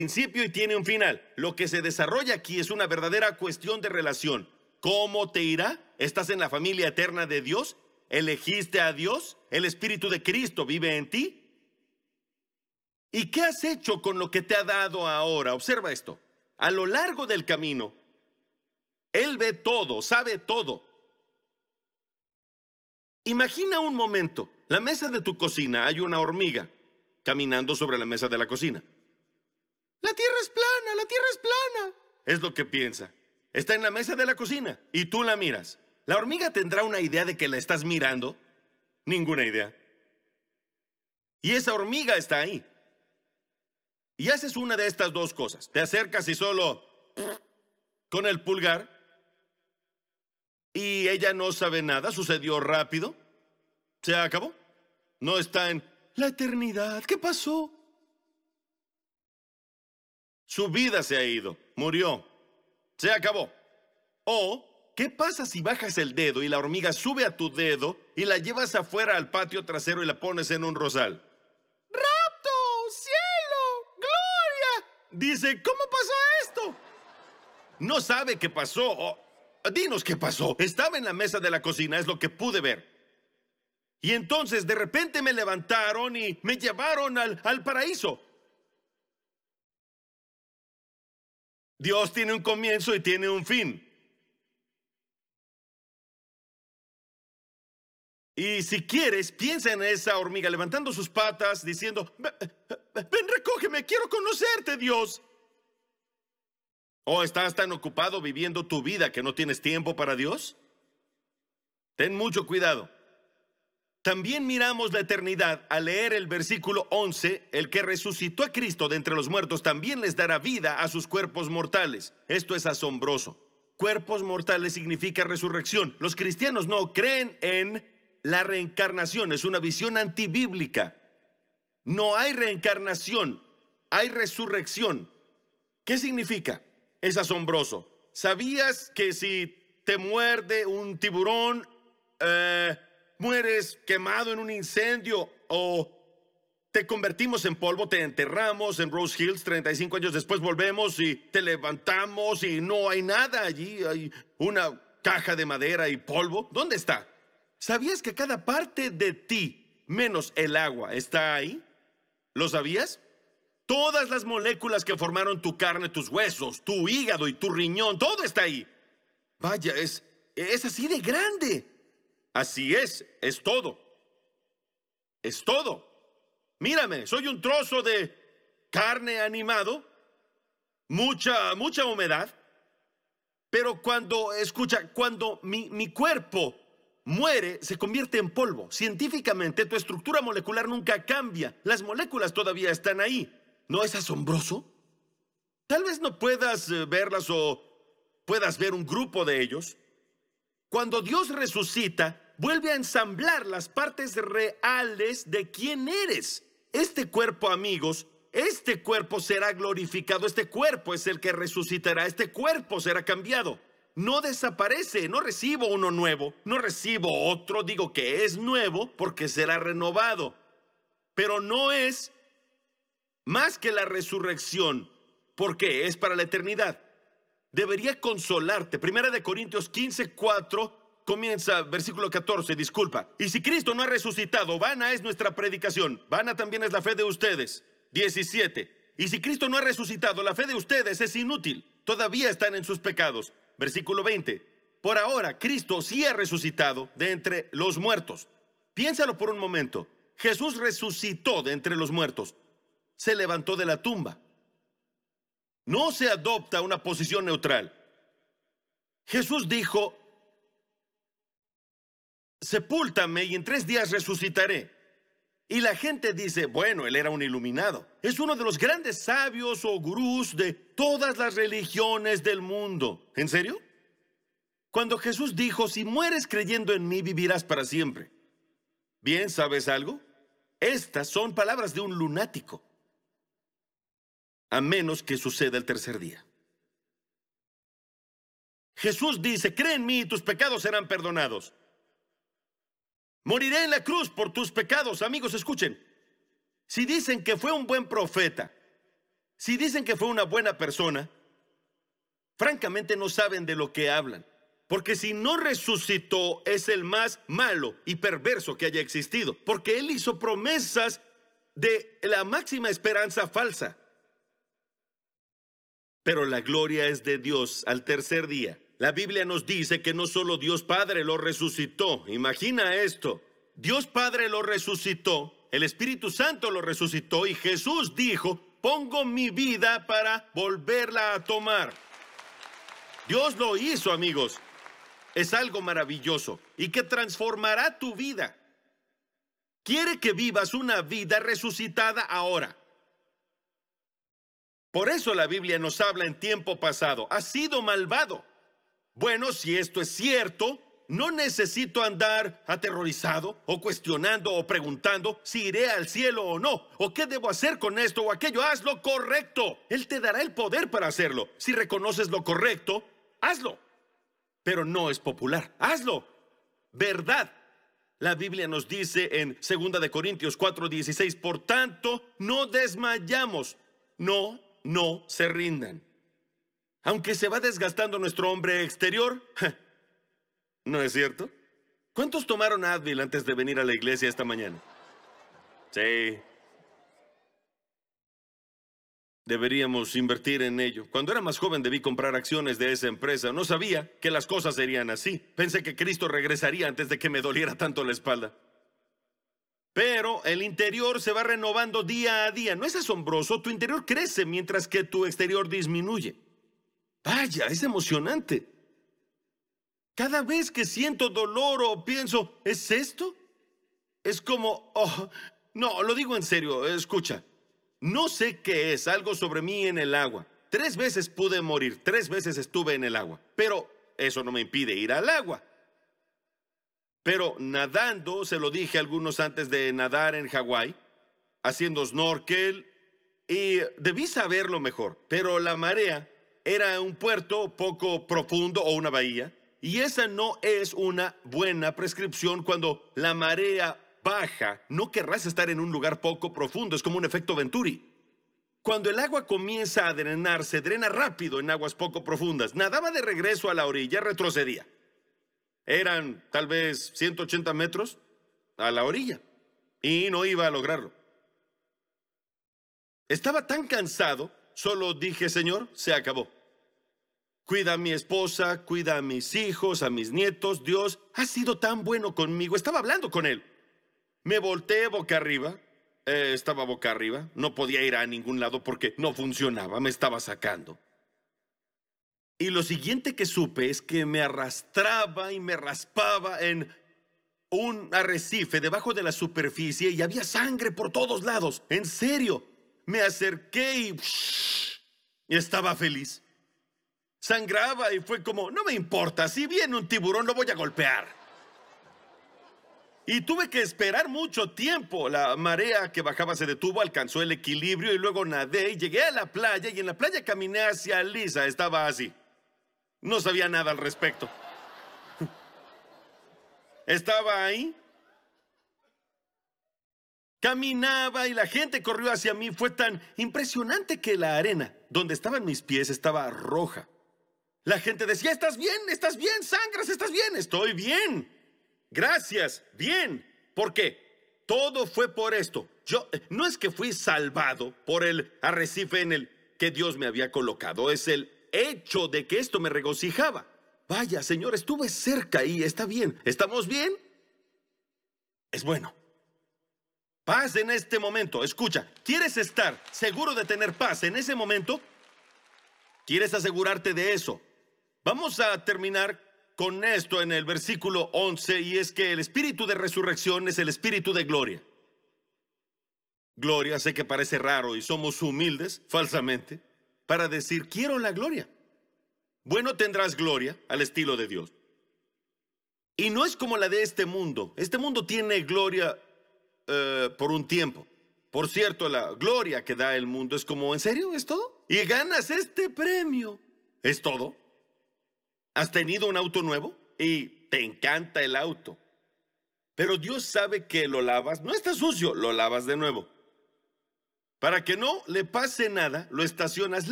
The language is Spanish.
principio y tiene un final. Lo que se desarrolla aquí es una verdadera cuestión de relación. ¿Cómo te irá? ¿Estás en la familia eterna de Dios? ¿Elegiste a Dios? ¿El Espíritu de Cristo vive en ti? ¿Y qué has hecho con lo que te ha dado ahora? Observa esto. A lo largo del camino, Él ve todo, sabe todo. Imagina un momento. La mesa de tu cocina, hay una hormiga caminando sobre la mesa de la cocina. La tierra es plana, la tierra es plana. Es lo que piensa. Está en la mesa de la cocina y tú la miras. ¿La hormiga tendrá una idea de que la estás mirando? Ninguna idea. Y esa hormiga está ahí. Y haces una de estas dos cosas. Te acercas y solo con el pulgar. Y ella no sabe nada. Sucedió rápido. Se acabó. No está en la eternidad. ¿Qué pasó? Su vida se ha ido. Murió. Se acabó. O, ¿qué pasa si bajas el dedo y la hormiga sube a tu dedo y la llevas afuera al patio trasero y la pones en un rosal? ¡Rapto! ¡Cielo! ¡Gloria! Dice, ¿cómo pasó esto? No sabe qué pasó. Dinos qué pasó. Estaba en la mesa de la cocina, es lo que pude ver. Y entonces de repente me levantaron y me llevaron al paraíso. Dios tiene un comienzo y tiene un fin. Y si quieres, piensa en esa hormiga levantando sus patas, diciendo, ven, recógeme, quiero conocerte, Dios. ¿O estás tan ocupado viviendo tu vida que no tienes tiempo para Dios? Ten mucho cuidado. También miramos la eternidad al leer el versículo 11, el que resucitó a Cristo de entre los muertos también les dará vida a sus cuerpos mortales. Esto es asombroso. Cuerpos mortales significa resurrección. Los cristianos no creen en la reencarnación, es una visión antibíblica. No hay reencarnación, hay resurrección. ¿Qué significa? Es asombroso. ¿Sabías que si te muerde un tiburón, mueres quemado en un incendio o te convertimos en polvo, te enterramos en Rose Hills, 35 años después volvemos y te levantamos y no hay nada allí, hay una caja de madera y polvo? ¿Dónde está? ¿Sabías que cada parte de ti, menos el agua, está ahí? ¿Lo sabías? Todas las moléculas que formaron tu carne, tus huesos, tu hígado y tu riñón, todo está ahí. Vaya, es así de grande. Así es todo. Es todo. Mírame, soy un trozo de carne animado, mucha humedad, pero cuando mi cuerpo muere, se convierte en polvo. Científicamente, tu estructura molecular nunca cambia. Las moléculas todavía están ahí. ¿No es asombroso? Tal vez no puedas verlas o puedas ver un grupo de ellos. Cuando Dios resucita, vuelve a ensamblar las partes reales de quién eres. Este cuerpo, amigos, este cuerpo será glorificado. Este cuerpo es el que resucitará. Este cuerpo será cambiado. No desaparece, no recibo uno nuevo, no recibo otro, digo que es nuevo porque será renovado. Pero no es más que la resurrección, porque es para la eternidad. Debería consolarte. Primera de Corintios 15:4 comienza, versículo 14, disculpa. Y si Cristo no ha resucitado, vana es nuestra predicación, vana también es la fe de ustedes. 17. Y si Cristo no ha resucitado, la fe de ustedes es inútil, todavía están en sus pecados. Versículo 20. Por ahora, Cristo sí ha resucitado de entre los muertos. Piénsalo por un momento. Jesús resucitó de entre los muertos. Se levantó de la tumba. No se adopta una posición neutral. Jesús dijo, sepúltame y en 3 días resucitaré. Y la gente dice, bueno, él era un iluminado. Es uno de los grandes sabios o gurús de todas las religiones del mundo. ¿En serio? Cuando Jesús dijo, si mueres creyendo en mí, vivirás para siempre. Bien, ¿sabes algo? Estas son palabras de un lunático. A menos que suceda el 3er día. Jesús dice, cree en mí y tus pecados serán perdonados. Moriré en la cruz por tus pecados. Amigos, escuchen. Si dicen que fue un buen profeta, Si dicen que fue una buena persona, francamente no saben de lo que hablan. Porque si no resucitó, es el más malo y perverso que haya existido. Porque él hizo promesas de la máxima esperanza falsa. Pero la gloria es de Dios al tercer día. La Biblia nos dice que no solo Dios Padre lo resucitó. Imagina esto. Dios Padre lo resucitó, el Espíritu Santo lo resucitó y Jesús dijo, pongo mi vida para volverla a tomar. Dios lo hizo, amigos. Es algo maravilloso y que transformará tu vida. Quiere que vivas una vida resucitada ahora. Por eso la Biblia nos habla en tiempo pasado. Has sido malvado. Bueno, si esto es cierto, no necesito andar aterrorizado o cuestionando o preguntando si iré al cielo o no, o qué debo hacer con esto o aquello. Haz lo correcto. Él te dará el poder para hacerlo. Si reconoces lo correcto, hazlo. Pero no es popular. Hazlo. Verdad. La Biblia nos dice en 2 Corintios 4:16, por tanto, no desmayamos. No se rindan. Aunque se va desgastando nuestro hombre exterior, ¿no es cierto? ¿Cuántos tomaron Advil antes de venir a la iglesia esta mañana? Sí. Deberíamos invertir en ello. Cuando era más joven debí comprar acciones de esa empresa. No sabía que las cosas serían así. Pensé que Cristo regresaría antes de que me doliera tanto la espalda. Pero el interior se va renovando día a día. ¿No es asombroso? Tu interior crece mientras que tu exterior disminuye. Vaya, es emocionante. Cada vez que siento dolor o pienso, ¿es esto? Es como, no, lo digo en serio, escucha. No sé qué es, algo sobre mí en el agua. 3 veces pude morir, 3 veces estuve en el agua. Pero eso no me impide ir al agua. Pero nadando, se lo dije a algunos antes de nadar en Hawái, haciendo snorkel, y debí saberlo mejor. Pero la marea era un puerto poco profundo o una bahía, y esa no es una buena prescripción. Cuando la marea baja, no querrás estar en un lugar poco profundo, es como un efecto Venturi. Cuando el agua comienza a drenar, se drena rápido en aguas poco profundas. Nadaba de regreso a la orilla, retrocedía. Eran tal vez 180 metros a la orilla, y no iba a lograrlo. Estaba tan cansado, solo dije, Señor, se acabó. Cuida a mi esposa, cuida a mis hijos, a mis nietos. Dios ha sido tan bueno conmigo. Estaba hablando con él. Me volteé boca arriba. Estaba boca arriba. No podía ir a ningún lado porque no funcionaba. Me estaba sacando. Y lo siguiente que supe es que me arrastraba y me raspaba en un arrecife debajo de la superficie y había sangre por todos lados. En serio. Me acerqué y estaba feliz. Sangraba y fue como, no me importa, si viene un tiburón lo voy a golpear. Y tuve que esperar mucho tiempo. La marea que bajaba se detuvo, alcanzó el equilibrio y luego nadé y llegué a la playa y en la playa caminé hacia Lisa. Estaba así. No sabía nada al respecto. Estaba ahí. Caminaba y la gente corrió hacia mí. Fue tan impresionante que la arena donde estaban mis pies estaba roja. La gente decía, ¿estás bien? ¿Sangras? ¿Estás bien? Estoy bien. Gracias. Bien. ¿Por qué? Todo fue por esto. No es que fui salvado por el arrecife en el que Dios me había colocado. Es el hecho de que esto me regocijaba. Vaya, Señor, estuve cerca y está bien. ¿Estamos bien? Es bueno. Paz en este momento. Escucha, ¿quieres estar seguro de tener paz en ese momento? ¿Quieres asegurarte de eso? Vamos a terminar con esto en el versículo 11, y es que el espíritu de resurrección es el espíritu de gloria. Gloria, sé que parece raro y somos humildes, falsamente, para decir, quiero la gloria. Bueno, tendrás gloria al estilo de Dios. Y no es como la de este mundo. Este mundo tiene gloria por un tiempo. Por cierto, la gloria que da el mundo es como, ¿en serio? ¿Es todo? Y ganas este premio. ¿Es todo? ¿Has tenido un auto nuevo? Y te encanta el auto. Pero Dios sabe que lo lavas. No está sucio, lo lavas de nuevo. Para que no le pase nada, lo estacionas